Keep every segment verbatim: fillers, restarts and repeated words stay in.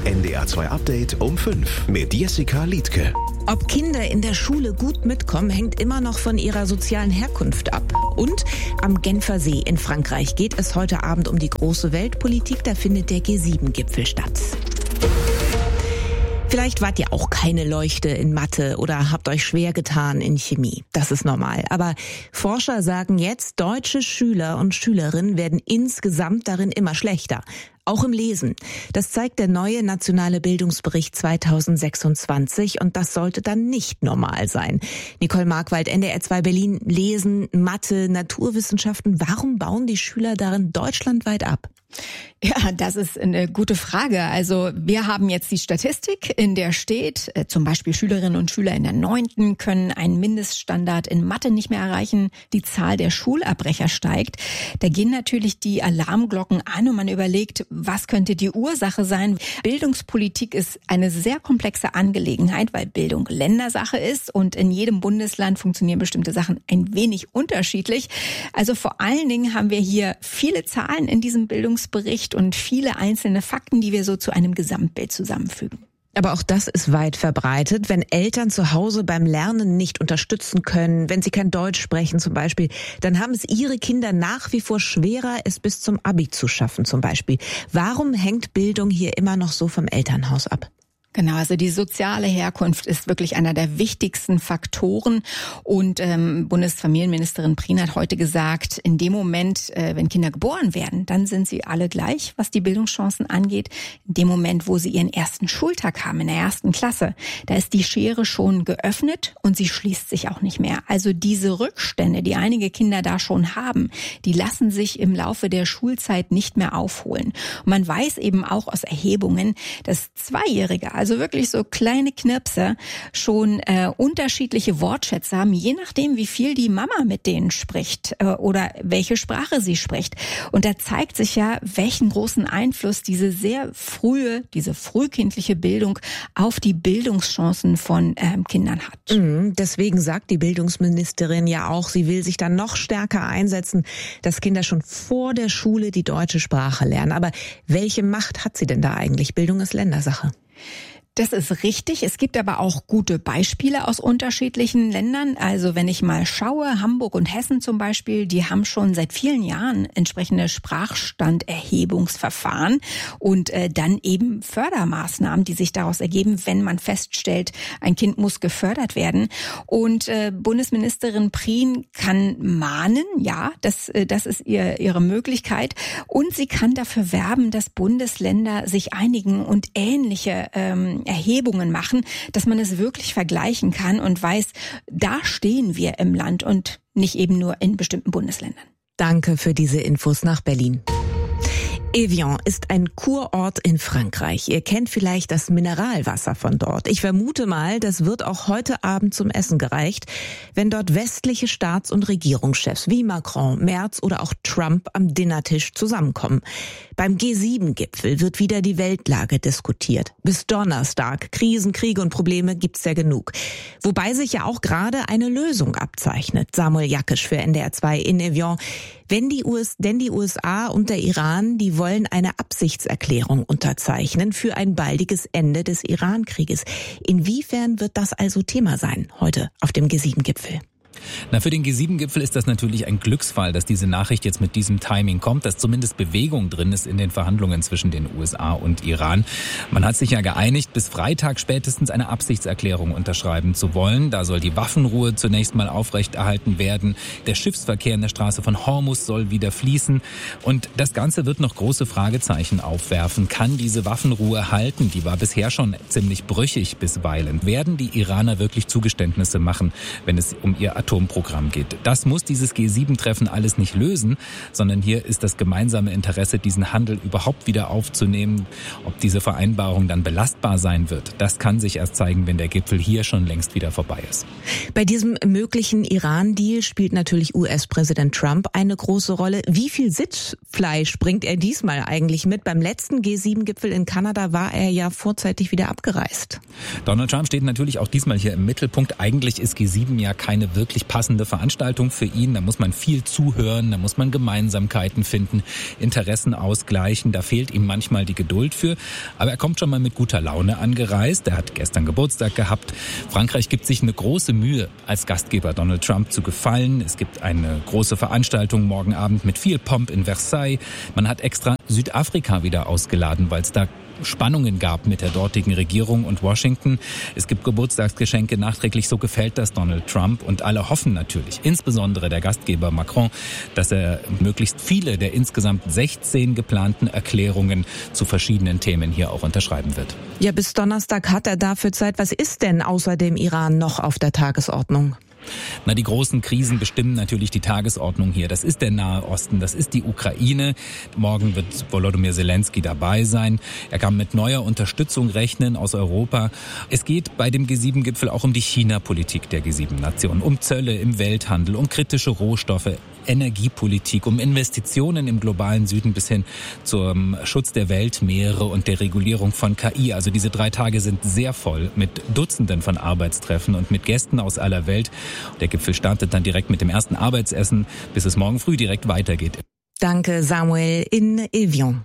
N D R zwei Update um fünf mit Jessica Liedtke. Ob Kinder in der Schule gut mitkommen, hängt immer noch von ihrer sozialen Herkunft ab. Und am Genfer See in Frankreich geht es heute Abend um die große Weltpolitik. Da findet der G sieben Gipfel statt. Vielleicht wart ihr auch keine Leuchte in Mathe oder habt euch schwer getan in Chemie. Das ist normal. Aber Forscher sagen jetzt, deutsche Schüler und Schülerinnen werden insgesamt darin immer schlechter. Auch im Lesen. Das zeigt der neue nationale Bildungsbericht zweitausendsechsundzwanzig und das sollte dann nicht normal sein. Nicole Markwald, N D R zwei Berlin, Lesen, Mathe, Naturwissenschaften. Warum bauen die Schüler darin deutschlandweit ab? Ja, das ist eine gute Frage. Also wir haben jetzt die Statistik, in der steht, äh, zum Beispiel Schülerinnen und Schüler in der neunten können einen Mindeststandard in Mathe nicht mehr erreichen. Die Zahl der Schulabbrecher steigt. Da gehen natürlich die Alarmglocken an und man überlegt, was könnte die Ursache sein? Bildungspolitik ist eine sehr komplexe Angelegenheit, weil Bildung Ländersache ist und in jedem Bundesland funktionieren bestimmte Sachen ein wenig unterschiedlich. Also vor allen Dingen haben wir hier viele Zahlen in diesem Bildungsbericht und viele einzelne Fakten, die wir so zu einem Gesamtbild zusammenfügen. Aber auch das ist weit verbreitet. Wenn Eltern zu Hause beim Lernen nicht unterstützen können, wenn sie kein Deutsch sprechen zum Beispiel, dann haben es ihre Kinder nach wie vor schwerer, es bis zum Abi zu schaffen zum Beispiel. Warum hängt Bildung hier immer noch so vom Elternhaus ab? Genau, also die soziale Herkunft ist wirklich einer der wichtigsten Faktoren und ähm, Bundesfamilienministerin Prien hat heute gesagt, in dem Moment, äh, wenn Kinder geboren werden, dann sind sie alle gleich, was die Bildungschancen angeht. In dem Moment, wo sie ihren ersten Schultag haben, in der ersten Klasse, da ist die Schere schon geöffnet und sie schließt sich auch nicht mehr. Also diese Rückstände, die einige Kinder da schon haben, die lassen sich im Laufe der Schulzeit nicht mehr aufholen. Und man weiß eben auch aus Erhebungen, dass Zweijährige, also Also wirklich so kleine Knirpse schon äh, unterschiedliche Wortschätze haben, je nachdem, wie viel die Mama mit denen spricht äh, oder welche Sprache sie spricht. Und da zeigt sich ja, welchen großen Einfluss diese sehr frühe, diese frühkindliche Bildung auf die Bildungschancen von ähm, Kindern hat. Mhm, deswegen sagt die Bildungsministerin ja auch, sie will sich dann noch stärker einsetzen, dass Kinder schon vor der Schule die deutsche Sprache lernen. Aber welche Macht hat sie denn da eigentlich? Bildung ist Ländersache. Das ist richtig. Es gibt aber auch gute Beispiele aus unterschiedlichen Ländern. Also wenn ich mal schaue, Hamburg und Hessen zum Beispiel, die haben schon seit vielen Jahren entsprechende Sprachstanderhebungsverfahren und äh, dann eben Fördermaßnahmen, die sich daraus ergeben, wenn man feststellt, ein Kind muss gefördert werden. Und äh, Bundesministerin Prien kann mahnen, ja, das, äh, das ist ihr, ihre Möglichkeit. Und sie kann dafür werben, dass Bundesländer sich einigen und ähnliche ähm, Erhebungen machen, dass man es wirklich vergleichen kann und weiß, da stehen wir im Land und nicht eben nur in bestimmten Bundesländern. Danke für diese Infos nach Berlin. Evian ist ein Kurort in Frankreich. Ihr kennt vielleicht das Mineralwasser von dort. Ich vermute mal, das wird auch heute Abend zum Essen gereicht, wenn dort westliche Staats- und Regierungschefs wie Macron, Merz oder auch Trump am Dinnertisch zusammenkommen. Beim G sieben Gipfel wird wieder die Weltlage diskutiert. Bis Donnerstag. Krisen, Kriege und Probleme gibt's ja genug. Wobei sich ja auch gerade eine Lösung abzeichnet. Samuel Jakisch für N D R zwei in Evian. Wenn die U S, denn die U S A und der Iran, die wollen eine Absichtserklärung unterzeichnen für ein baldiges Ende des Iran-Krieges. Inwiefern wird das also Thema sein heute auf dem G sieben Gipfel? Na, für den G sieben Gipfel ist das natürlich ein Glücksfall, dass diese Nachricht jetzt mit diesem Timing kommt, dass zumindest Bewegung drin ist in den Verhandlungen zwischen den U S A und Iran. Man hat sich ja geeinigt, bis Freitag spätestens eine Absichtserklärung unterschreiben zu wollen. Da soll die Waffenruhe zunächst mal aufrechterhalten werden. Der Schiffsverkehr in der Straße von Hormuz soll wieder fließen. Und das Ganze wird noch große Fragezeichen aufwerfen. Kann diese Waffenruhe halten? Die war bisher schon ziemlich brüchig bisweilen. Werden die Iraner wirklich Zugeständnisse machen, wenn es um ihr Atomprogramm geht? Das muss dieses G sieben Treffen alles nicht lösen, sondern hier ist das gemeinsame Interesse, diesen Handel überhaupt wieder aufzunehmen. Ob diese Vereinbarung dann belastbar sein wird, das kann sich erst zeigen, wenn der Gipfel hier schon längst wieder vorbei ist. Bei diesem möglichen Iran-Deal spielt natürlich U S-Präsident Trump eine große Rolle. Wie viel Sitzfleisch bringt er diesmal eigentlich mit? Beim letzten G sieben Gipfel in Kanada war er ja vorzeitig wieder abgereist. Donald Trump steht natürlich auch diesmal hier im Mittelpunkt. Eigentlich ist G sieben ja keine wirklich wirklich passende Veranstaltung für ihn. Da muss man viel zuhören, da muss man Gemeinsamkeiten finden, Interessen ausgleichen. Da fehlt ihm manchmal die Geduld für. Aber er kommt schon mal mit guter Laune angereist. Er hat gestern Geburtstag gehabt. Frankreich gibt sich eine große Mühe, als Gastgeber Donald Trump zu gefallen. Es gibt eine große Veranstaltung morgen Abend mit viel Pomp in Versailles. Man hat extra Südafrika wieder ausgeladen, weil es da Spannungen gab mit der dortigen Regierung und Washington. Es gibt Geburtstagsgeschenke. Nachträglich so gefällt das Donald Trump. Und alle hoffen natürlich, insbesondere der Gastgeber Macron, dass er möglichst viele der insgesamt sechzehn geplanten Erklärungen zu verschiedenen Themen hier auch unterschreiben wird. Ja, bis Donnerstag hat er dafür Zeit. Was ist denn außer dem Iran noch auf der Tagesordnung? Na, die großen Krisen bestimmen natürlich die Tagesordnung hier. Das ist der Nahe Osten, das ist die Ukraine. Morgen wird Volodymyr Zelensky dabei sein. Er kann mit neuer Unterstützung rechnen aus Europa. Es geht bei dem G sieben Gipfel auch um die China-Politik der G sieben Nationen, um Zölle im Welthandel, um kritische Rohstoffe, Energiepolitik, um Investitionen im globalen Süden bis hin zum Schutz der Weltmeere und der Regulierung von K I. Also diese drei Tage sind sehr voll mit Dutzenden von Arbeitstreffen und mit Gästen aus aller Welt. Der Gipfel startet dann direkt mit dem ersten Arbeitsessen, bis es morgen früh direkt weitergeht. Danke, Samuel in Evian.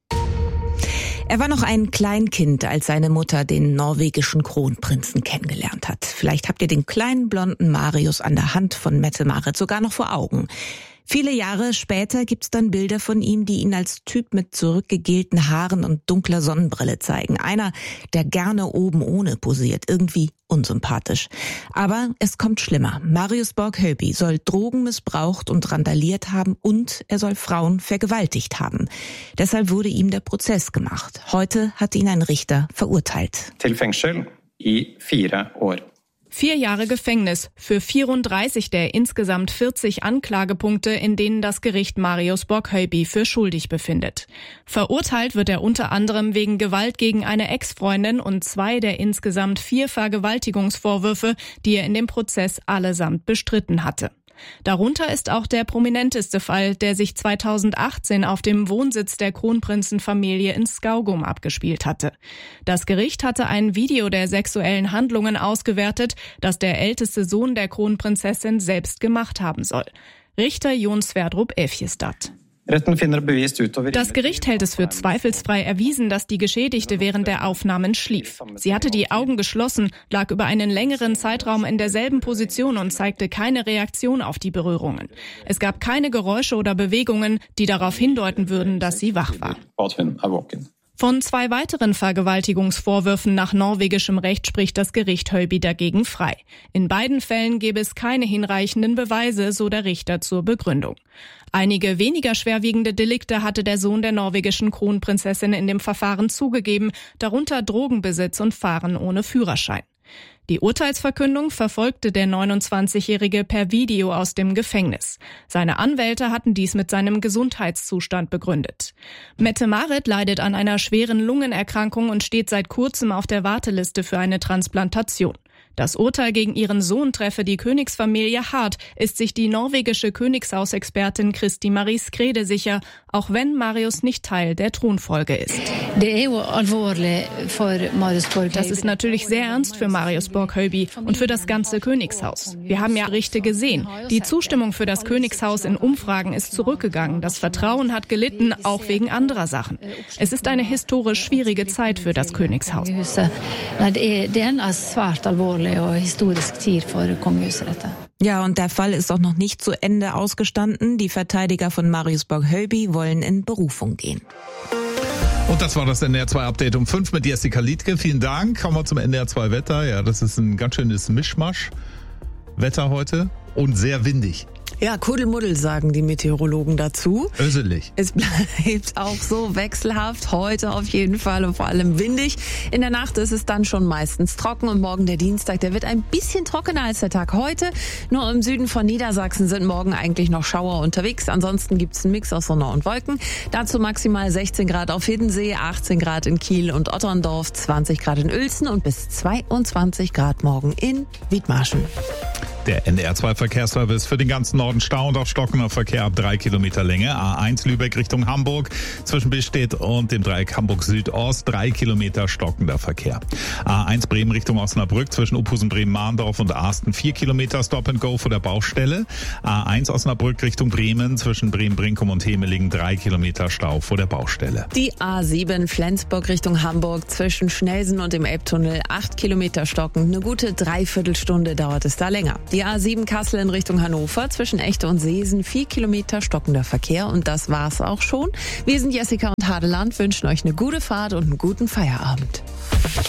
Er war noch ein Kleinkind, als seine Mutter den norwegischen Kronprinzen kennengelernt hat. Vielleicht habt ihr den kleinen blonden Marius an der Hand von Mette-Marit sogar noch vor Augen. Viele Jahre später gibt's dann Bilder von ihm, die ihn als Typ mit zurückgegelten Haaren und dunkler Sonnenbrille zeigen. Einer, der gerne oben ohne posiert, irgendwie unsympathisch. Aber es kommt schlimmer. Marius Borg-Höyby soll Drogen missbraucht und randaliert haben und er soll Frauen vergewaltigt haben. Deshalb wurde ihm der Prozess gemacht. Heute hat ihn ein Richter verurteilt. Til fengsel i fire år. Vier Jahre Gefängnis für vierunddreißig der insgesamt vierzig Anklagepunkte, in denen das Gericht Marius Borg-Höyby für schuldig befindet. Verurteilt wird er unter anderem wegen Gewalt gegen eine Ex-Freundin und zwei der insgesamt vier Vergewaltigungsvorwürfe, die er in dem Prozess allesamt bestritten hatte. Darunter ist auch der prominenteste Fall, der sich zweitausendachtzehn auf dem Wohnsitz der Kronprinzenfamilie in Skaugum abgespielt hatte. Das Gericht hatte ein Video der sexuellen Handlungen ausgewertet, das der älteste Sohn der Kronprinzessin selbst gemacht haben soll. Richter Jon Sverdrup Evjestad. Das Gericht hält es für zweifelsfrei erwiesen, dass die Geschädigte während der Aufnahmen schlief. Sie hatte die Augen geschlossen, lag über einen längeren Zeitraum in derselben Position und zeigte keine Reaktion auf die Berührungen. Es gab keine Geräusche oder Bewegungen, die darauf hindeuten würden, dass sie wach war. Von zwei weiteren Vergewaltigungsvorwürfen nach norwegischem Recht spricht das Gericht Höyby dagegen frei. In beiden Fällen gäbe es keine hinreichenden Beweise, so der Richter zur Begründung. Einige weniger schwerwiegende Delikte hatte der Sohn der norwegischen Kronprinzessin in dem Verfahren zugegeben, darunter Drogenbesitz und Fahren ohne Führerschein. Die Urteilsverkündung verfolgte der neunundzwanzigjährige per Video aus dem Gefängnis. Seine Anwälte hatten dies mit seinem Gesundheitszustand begründet. Mette-Marit leidet an einer schweren Lungenerkrankung und steht seit kurzem auf der Warteliste für eine Transplantation. Das Urteil gegen ihren Sohn treffe die Königsfamilie hart, ist sich die norwegische Königshausexpertin Kristi Marie Skrede sicher, auch wenn Marius nicht Teil der Thronfolge ist. Das ist natürlich sehr ernst für Marius Borg-Höyby und für das ganze Königshaus. Wir haben ja Berichte gesehen. Die Zustimmung für das Königshaus in Umfragen ist zurückgegangen. Das Vertrauen hat gelitten, auch wegen anderer Sachen. Es ist eine historisch schwierige Zeit für das Königshaus. Ja, und der Fall ist auch noch nicht zu Ende ausgestanden. Die Verteidiger von Marius Borg-Höyby wollen in Berufung gehen. Und das war das N D R zwei Update um fünf mit Jessica Liedtke. Vielen Dank. Kommen wir zum N D R zwei Wetter. Ja, das ist ein ganz schönes Mischmasch. Wetter heute und sehr windig. Ja, Kuddelmuddel sagen die Meteorologen dazu. Öselig. Es bleibt auch so wechselhaft, heute auf jeden Fall und vor allem windig. In der Nacht ist es dann schon meistens trocken und morgen der Dienstag, der wird ein bisschen trockener als der Tag heute. Nur im Süden von Niedersachsen sind morgen eigentlich noch Schauer unterwegs. Ansonsten gibt's einen Mix aus Sonne und Wolken. Dazu maximal sechzehn Grad auf Hiddensee, achtzehn Grad in Kiel und Otterndorf, zwanzig Grad in Uelzen und bis zweiundzwanzig Grad morgen in Wiedmarschen. Der N D R zwei Verkehrsservice für den ganzen Norden Stau und auch stockender Verkehr ab drei Kilometer Länge. A eins Lübeck Richtung Hamburg zwischen Bistedt und dem Dreieck Hamburg Südost drei Kilometer stockender Verkehr. A eins Bremen Richtung Osnabrück zwischen Uphusen, Bremen, Mahndorf und Arsten vier Kilometer Stop and Go vor der Baustelle. A eins Osnabrück Richtung Bremen zwischen Bremen-Brinkum und Hemelingen drei Kilometer Stau vor der Baustelle. Die A sieben Flensburg Richtung Hamburg zwischen Schnelsen und dem Elbtunnel acht Kilometer stockend. Eine gute Dreiviertelstunde dauert es da länger. Die A sieben Kassel in Richtung Hannover zwischen Echte und Seesen vier Kilometer stockender Verkehr. Und das war's auch schon. Wir sind Jessica und Hadeland, wünschen euch eine gute Fahrt und einen guten Feierabend.